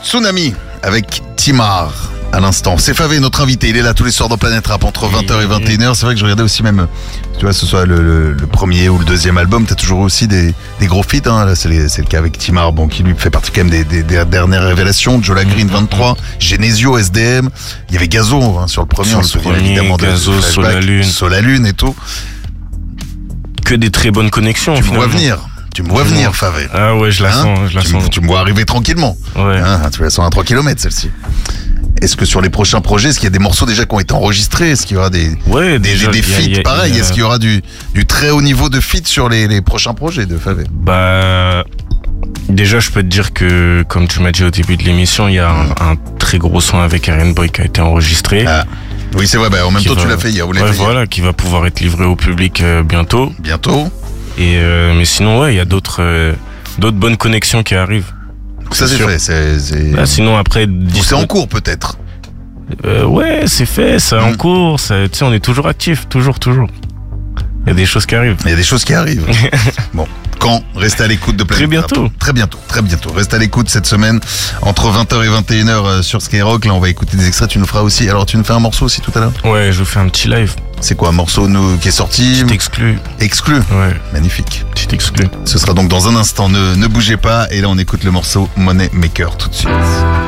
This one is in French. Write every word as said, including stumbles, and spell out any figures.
Tsunami avec Timar à l'instant. C'est Favé, notre invité. Il est là tous les soirs dans Planète Rap entre vingt heures et vingt et une heures. C'est vrai que je regardais aussi même, tu vois, ce soit le, le, le premier ou le deuxième album, t'as toujours aussi des, des gros feats. Hein. Là, c'est, les, c'est le cas avec Timar, bon, qui lui fait partie quand même des, des, des dernières révélations. Jola Green vingt-trois, Genesio, S D M. Il y avait Gazo hein, sur le premier. Sur on le se souvient premier, évidemment Gazo, de Solalune. Solalune et tout. Que des très bonnes connexions. Tu me finalement. vois venir. Tu me vois Tu venir, vois. Favé. Ah ouais, je la Hein sens, je la tu, sens. me, tu me vois arriver tranquillement. Ouais. Hein, tu la sens à trois kilomètres celle-ci. Est-ce que sur les prochains projets, est-ce qu'il y a des morceaux déjà qui ont été enregistrés? Est-ce qu'il y aura des, Ouais, des, déjà, des, des il y a- il y feats a- pareil? il y a- Est-ce qu'il y aura du, du très haut niveau de feats sur les, les prochains projets de Favé? Bah, déjà, je peux te dire que, comme tu m'as dit au début de l'émission, il y a un, un très gros son avec Ariane Boy qui a été enregistré. Ah. Oui, c'est vrai, bah, en même Qui temps, va- tu l'as fait hier. Vous l'avez Ouais, fait hier. voilà, qui va pouvoir être livré au public euh, bientôt. Bientôt. Et euh, mais sinon, ouais, il y a d'autres euh, d'autres bonnes connexions qui arrivent. Ça, c'est sûr. fait. C'est, c'est... Là, sinon, après, Ou dispo- c'est en cours, peut-être. Euh, ouais, c'est fait, c'est en Mm. cours. ça- Tu sais, on est toujours actif, toujours, toujours. Il y a des choses qui arrivent. Il y a des choses qui arrivent. Bon. Quand? Restez à l'écoute de Planète Très bientôt. Rap. Très bientôt, très bientôt. Reste à l'écoute cette semaine entre vingt heures et vingt et une heures euh, sur Skyrock. Là, on va écouter des extraits. Tu nous feras aussi. Alors, tu nous fais un morceau aussi tout à l'heure? Ouais, je vous fais un petit live. C'est quoi un morceau nous, qui est sorti? Petit exclu. Exclu. Ouais, Magnifique. petit exclu. Ce sera donc dans un instant. Ne, ne bougez pas. Et là, on écoute le morceau Money Maker tout de suite.